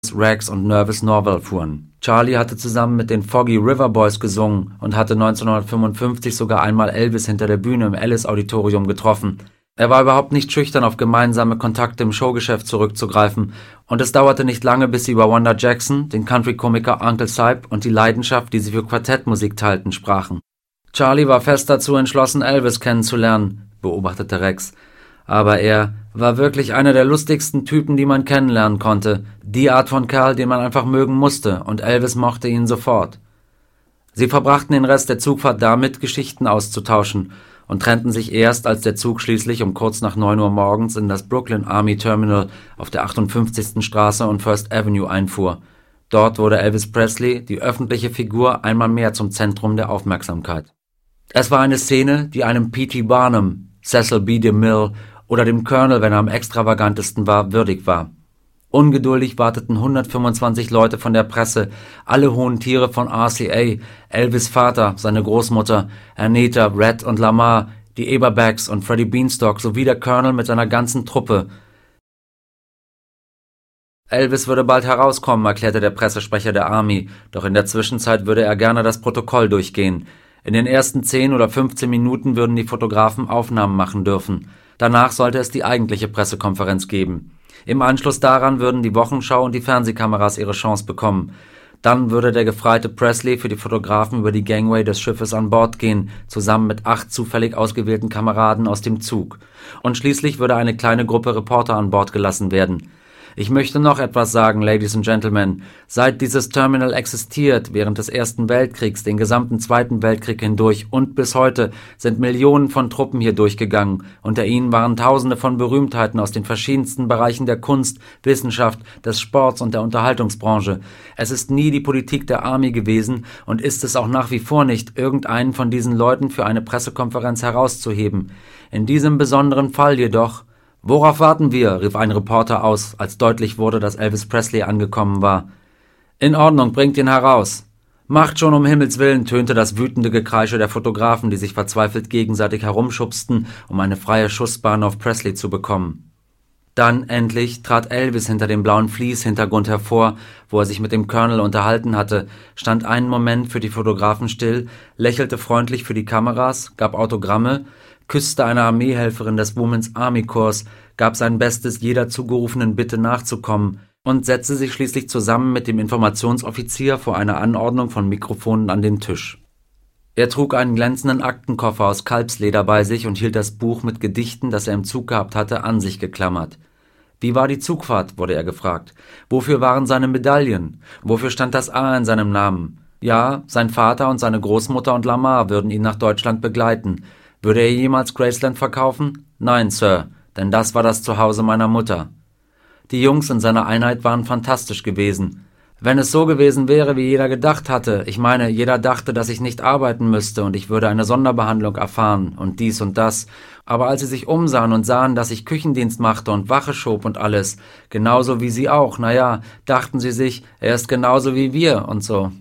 Rags und Nervous Norval fuhren. Charlie hatte zusammen mit den Foggy River Boys gesungen und hatte 1955 sogar einmal Elvis hinter der Bühne im Ellis-Auditorium getroffen. Er war überhaupt nicht schüchtern, auf gemeinsame Kontakte im Showgeschäft zurückzugreifen, und es dauerte nicht lange, bis sie über Wanda Jackson, den Country-Komiker Uncle Sype und die Leidenschaft, die sie für Quartettmusik teilten, sprachen. Charlie war fest dazu entschlossen, Elvis kennenzulernen, beobachtete Rex. Aber er war wirklich einer der lustigsten Typen, die man kennenlernen konnte, die Art von Kerl, den man einfach mögen musste, und Elvis mochte ihn sofort. Sie verbrachten den Rest der Zugfahrt damit, Geschichten auszutauschen, und trennten sich erst, als der Zug schließlich um kurz nach 9 Uhr morgens in das Brooklyn Army Terminal auf der 58. Straße und First Avenue einfuhr. Dort wurde Elvis Presley, die öffentliche Figur, einmal mehr zum Zentrum der Aufmerksamkeit. Es war eine Szene, die einem P.T. Barnum, Cecil B. DeMille oder dem Colonel, wenn er am extravagantesten war, würdig war. Ungeduldig warteten 125 Leute von der Presse, alle hohen Tiere von RCA, Elvis' Vater, seine Großmutter, Anita, Red und Lamar, die Eberbacks und Freddie Beanstalk sowie der Colonel mit seiner ganzen Truppe. Elvis würde bald herauskommen, erklärte der Pressesprecher der Army, doch in der Zwischenzeit würde er gerne das Protokoll durchgehen. In den ersten 10 oder 15 Minuten würden die Fotografen Aufnahmen machen dürfen. Danach sollte es die eigentliche Pressekonferenz geben. Im Anschluss daran würden die Wochenschau und die Fernsehkameras ihre Chance bekommen. Dann würde der gefreite Presley für die Fotografen über die Gangway des Schiffes an Bord gehen, zusammen mit 8 zufällig ausgewählten Kameraden aus dem Zug. Und schließlich würde eine kleine Gruppe Reporter an Bord gelassen werden. Ich möchte noch etwas sagen, Ladies and Gentlemen. Seit dieses Terminal existiert, während des Ersten Weltkriegs, den gesamten Zweiten Weltkrieg hindurch und bis heute, sind Millionen von Truppen hier durchgegangen. Unter ihnen waren Tausende von Berühmtheiten aus den verschiedensten Bereichen der Kunst, Wissenschaft, des Sports und der Unterhaltungsbranche. Es ist nie die Politik der Army gewesen und ist es auch nach wie vor nicht, irgendeinen von diesen Leuten für eine Pressekonferenz herauszuheben. In diesem besonderen Fall jedoch... »Worauf warten wir?« rief ein Reporter aus, als deutlich wurde, dass Elvis Presley angekommen war. »In Ordnung, bringt ihn heraus.« »Macht schon, um Himmels Willen«, tönte das wütende Gekreische der Fotografen, die sich verzweifelt gegenseitig herumschubsten, um eine freie Schussbahn auf Presley zu bekommen. Dann endlich trat Elvis hinter dem blauen Vlies-Hintergrund hervor, wo er sich mit dem Colonel unterhalten hatte, stand einen Moment für die Fotografen still, lächelte freundlich für die Kameras, gab Autogramme, küsste eine Armeehelferin des Women's Army Corps, gab sein Bestes, jeder zugerufenen Bitte nachzukommen und setzte sich schließlich zusammen mit dem Informationsoffizier vor einer Anordnung von Mikrofonen an den Tisch. Er trug einen glänzenden Aktenkoffer aus Kalbsleder bei sich und hielt das Buch mit Gedichten, das er im Zug gehabt hatte, an sich geklammert. Wie war die Zugfahrt, wurde er gefragt. Wofür waren seine Medaillen? Wofür stand das A in seinem Namen? Ja, sein Vater und seine Großmutter und Lamar würden ihn nach Deutschland begleiten. Würde er jemals Graceland verkaufen? Nein, Sir, denn das war das Zuhause meiner Mutter. Die Jungs in seiner Einheit waren fantastisch gewesen. Wenn es so gewesen wäre, wie jeder gedacht hatte, ich meine, jeder dachte, dass ich nicht arbeiten müsste und ich würde eine Sonderbehandlung erfahren und dies und das, aber als sie sich umsahen und sahen, dass ich Küchendienst machte und Wache schob und alles, genauso wie sie auch, dachten sie sich, er ist genauso wie wir und so.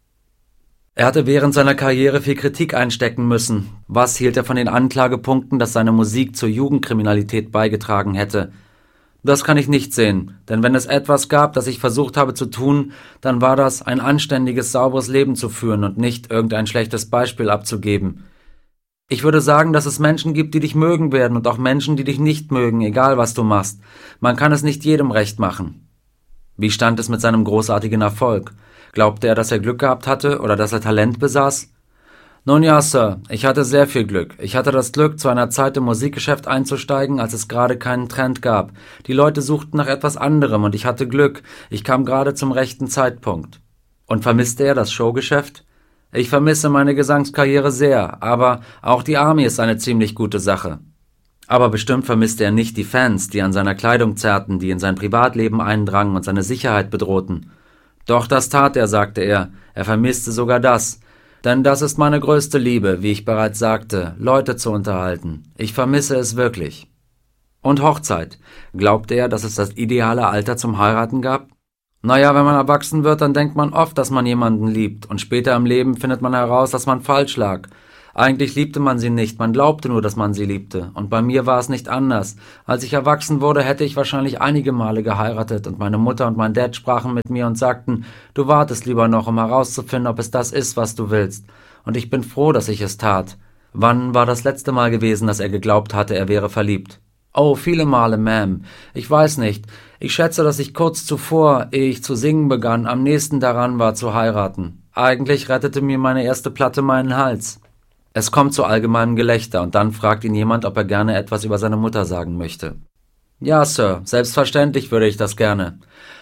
Er hatte während seiner Karriere viel Kritik einstecken müssen. Was hielt er von den Anklagepunkten, dass seine Musik zur Jugendkriminalität beigetragen hätte? Das kann ich nicht sehen, denn wenn es etwas gab, das ich versucht habe zu tun, dann war das, ein anständiges, sauberes Leben zu führen und nicht irgendein schlechtes Beispiel abzugeben. Ich würde sagen, dass es Menschen gibt, die dich mögen werden und auch Menschen, die dich nicht mögen, egal was du machst. Man kann es nicht jedem recht machen. Wie stand es mit seinem großartigen Erfolg? Glaubte er, dass er Glück gehabt hatte oder dass er Talent besaß? Nun ja, Sir, ich hatte sehr viel Glück. Ich hatte das Glück, zu einer Zeit im Musikgeschäft einzusteigen, als es gerade keinen Trend gab. Die Leute suchten nach etwas anderem und ich hatte Glück. Ich kam gerade zum rechten Zeitpunkt. Und vermisste er das Showgeschäft? Ich vermisse meine Gesangskarriere sehr, aber auch die Army ist eine ziemlich gute Sache. Aber bestimmt vermisste er nicht die Fans, die an seiner Kleidung zerrten, die in sein Privatleben eindrangen und seine Sicherheit bedrohten. Doch das tat er, sagte er. Er vermisste sogar das. Denn das ist meine größte Liebe, wie ich bereits sagte, Leute zu unterhalten. Ich vermisse es wirklich. Und Hochzeit. Glaubte er, dass es das ideale Alter zum Heiraten gab? Naja, wenn man erwachsen wird, dann denkt man oft, dass man jemanden liebt. Und später im Leben findet man heraus, dass man falsch lag. Eigentlich liebte man sie nicht, man glaubte nur, dass man sie liebte. Und bei mir war es nicht anders. Als ich erwachsen wurde, hätte ich wahrscheinlich einige Male geheiratet und meine Mutter und mein Dad sprachen mit mir und sagten, du wartest lieber noch, um herauszufinden, ob es das ist, was du willst. Und ich bin froh, dass ich es tat. Wann war das letzte Mal gewesen, dass er geglaubt hatte, er wäre verliebt? Oh, viele Male, Ma'am. Ich weiß nicht. Ich schätze, dass ich kurz zuvor, ehe ich zu singen begann, am nächsten daran war zu heiraten. Eigentlich rettete mir meine erste Platte meinen Hals. Es kommt zu allgemeinem Gelächter und dann fragt ihn jemand, ob er gerne etwas über seine Mutter sagen möchte. Ja, Sir, selbstverständlich würde ich das gerne.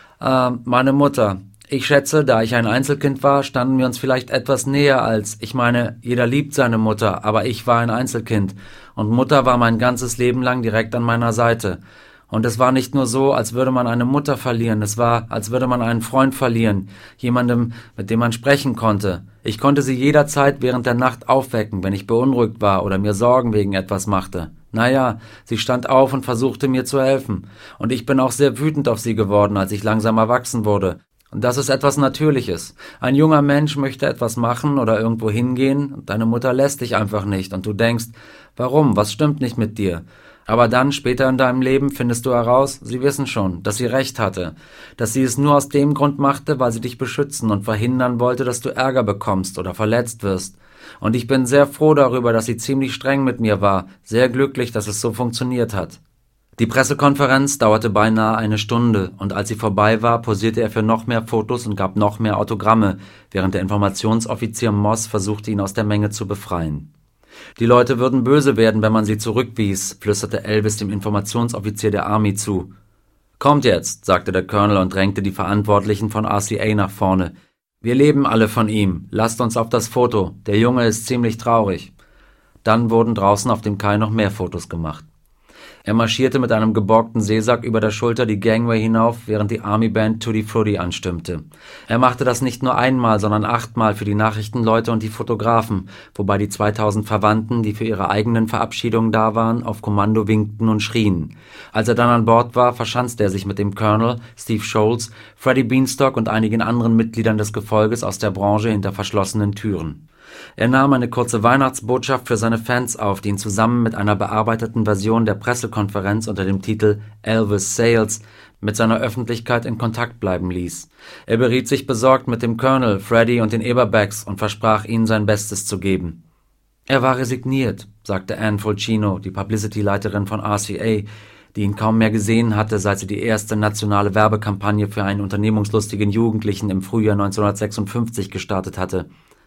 Meine Mutter. Ich schätze, da ich ein Einzelkind war, standen wir uns vielleicht etwas näher als, ich meine, jeder liebt seine Mutter, aber ich war ein Einzelkind und Mutter war mein ganzes Leben lang direkt an meiner Seite. Und es war nicht nur so, als würde man eine Mutter verlieren, es war, als würde man einen Freund verlieren, jemandem, mit dem man sprechen konnte. Ich konnte sie jederzeit während der Nacht aufwecken, wenn ich beunruhigt war oder mir Sorgen wegen etwas machte. Naja, sie stand auf und versuchte mir zu helfen. Und ich bin auch sehr wütend auf sie geworden, als ich langsam erwachsen wurde. Und das ist etwas Natürliches. Ein junger Mensch möchte etwas machen oder irgendwo hingehen und deine Mutter lässt dich einfach nicht und du denkst, warum, was stimmt nicht mit dir? Aber dann, später in deinem Leben, findest du heraus, sie wissen schon, dass sie recht hatte, dass sie es nur aus dem Grund machte, weil sie dich beschützen und verhindern wollte, dass du Ärger bekommst oder verletzt wirst. Und ich bin sehr froh darüber, dass sie ziemlich streng mit mir war, sehr glücklich, dass es so funktioniert hat. Die Pressekonferenz dauerte beinahe eine Stunde und als sie vorbei war, posierte er für noch mehr Fotos und gab noch mehr Autogramme, während der Informationsoffizier Moss versuchte, ihn aus der Menge zu befreien. Die Leute würden böse werden, wenn man sie zurückwies, flüsterte Elvis dem Informationsoffizier der Army zu. Kommt jetzt, sagte der Colonel und drängte die Verantwortlichen von RCA nach vorne. Wir leben alle von ihm. Lasst uns auf das Foto. Der Junge ist ziemlich traurig. Dann wurden draußen auf dem Kai noch mehr Fotos gemacht. Er marschierte mit einem geborgten Seesack über der Schulter die Gangway hinauf, während die Army-Band Tutti Frutti anstimmte. Er machte das nicht nur einmal, sondern 8-mal für die Nachrichtenleute und die Fotografen, wobei die 2000 Verwandten, die für ihre eigenen Verabschiedungen da waren, auf Kommando winkten und schrien. Als er dann an Bord war, verschanzte er sich mit dem Colonel, Steve Scholes, Freddie Beanstalk und einigen anderen Mitgliedern des Gefolges aus der Branche hinter verschlossenen Türen. Er nahm eine kurze Weihnachtsbotschaft für seine Fans auf, die ihn zusammen mit einer bearbeiteten Version der Pressekonferenz unter dem Titel Elvis Sales mit seiner Öffentlichkeit in Kontakt bleiben ließ. Er beriet sich besorgt mit dem Colonel, Freddie und den Eberbacks und versprach ihnen sein Bestes zu geben. Er war resigniert, sagte Ann Fulcino, die Publicity-Leiterin von RCA, die ihn kaum mehr gesehen hatte, seit sie die erste nationale Werbekampagne für einen unternehmungslustigen Jugendlichen im Frühjahr 1956 gestartet hatte.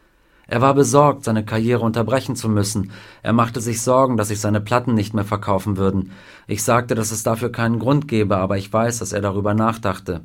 Er war besorgt, seine Karriere unterbrechen zu müssen. Er machte sich Sorgen, dass sich seine Platten nicht mehr verkaufen würden. Ich sagte, dass es dafür keinen Grund gäbe, aber ich weiß, dass er darüber nachdachte.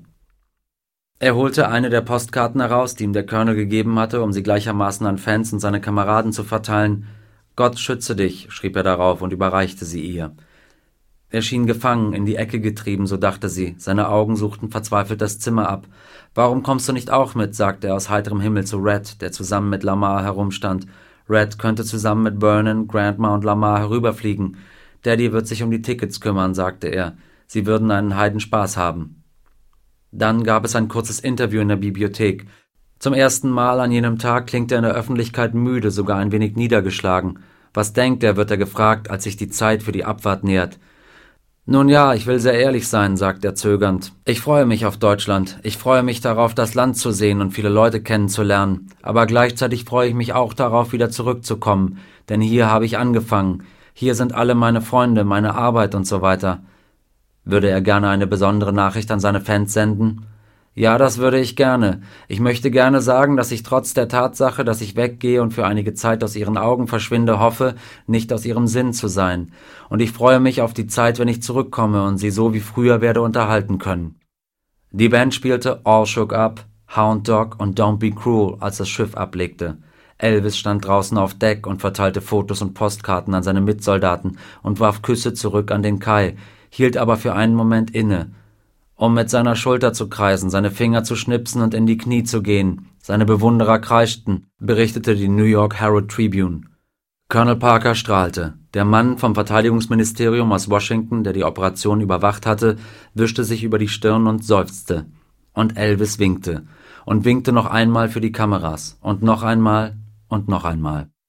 Er holte eine der Postkarten heraus, die ihm der Colonel gegeben hatte, um sie gleichermaßen an Fans und seine Kameraden zu verteilen. »Gott schütze dich«, schrieb er darauf und überreichte sie ihr. Er schien gefangen, in die Ecke getrieben, so dachte sie. Seine Augen suchten verzweifelt das Zimmer ab. »Warum kommst du nicht auch mit?«, sagte er aus heiterem Himmel zu Red, der zusammen mit Lamar herumstand. Red könnte zusammen mit Vernon, Grandma und Lamar herüberfliegen. »Daddy wird sich um die Tickets kümmern«, sagte er. »Sie würden einen Heidenspaß haben.« Dann gab es ein kurzes Interview in der Bibliothek. Zum ersten Mal an jenem Tag klingt er in der Öffentlichkeit müde, sogar ein wenig niedergeschlagen. »Was denkt er?«, wird er gefragt, als sich die Zeit für die Abfahrt nähert. »Nun ja, ich will sehr ehrlich sein«, sagt er zögernd. »Ich freue mich auf Deutschland. Ich freue mich darauf, das Land zu sehen und viele Leute kennenzulernen. Aber gleichzeitig freue ich mich auch darauf, wieder zurückzukommen. Denn hier habe ich angefangen. Hier sind alle meine Freunde, meine Arbeit und so weiter.« Würde er gerne eine besondere Nachricht an seine Fans senden? »Ja, das würde ich gerne. Ich möchte gerne sagen, dass ich trotz der Tatsache, dass ich weggehe und für einige Zeit aus ihren Augen verschwinde, hoffe, nicht aus ihrem Sinn zu sein. Und ich freue mich auf die Zeit, wenn ich zurückkomme und sie so wie früher werde unterhalten können.« Die Band spielte All Shook Up, Hound Dog und Don't Be Cruel, als das Schiff ablegte. Elvis stand draußen auf Deck und verteilte Fotos und Postkarten an seine Mitsoldaten und warf Küsse zurück an den Kai, hielt aber für einen Moment inne, um mit seiner Schulter zu kreisen, seine Finger zu schnipsen und in die Knie zu gehen. Seine Bewunderer kreischten, berichtete die New York Herald Tribune. Colonel Parker strahlte. Der Mann vom Verteidigungsministerium aus Washington, der die Operation überwacht hatte, wischte sich über die Stirn und seufzte. Und Elvis winkte. Und winkte noch einmal für die Kameras. Und noch einmal und noch einmal.